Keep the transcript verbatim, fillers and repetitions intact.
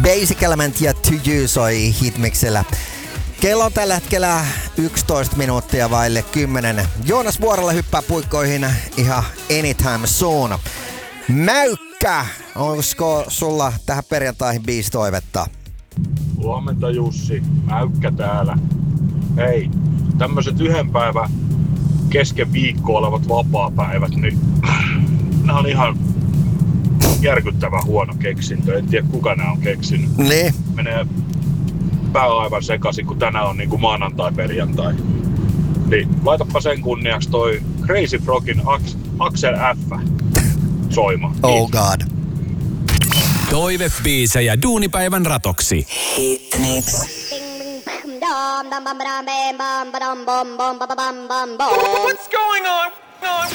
Basic Element ja To You soi Hitmixillä. Kello on tällä hetkellä yksitoista minuuttia vaille kymmenen. Joonas Vuorella hyppää puikkoihin ihan anytime soon. Mäykkä! Olisiko sulla tähän perjantaihin biisitoivetta? Huomenta Jussi, Mäykkä täällä. Hei, tämmöiset yhden päivän kesken viikkoa olevat vapaapäivät, niin nämä on ihan järkyttävän huono keksintö. En tiedä kuka nämä on keksinyt. Niin. Menee pää aivan sekaisin, kun tänään on niinku maanantai-perjantai. Niin laitapa sen kunniaksi toi Crazy Frogin Aks- Axel F soima. Oh god. Toivebiisejä duunipäivän ratoksi. Hitmix. What's going on?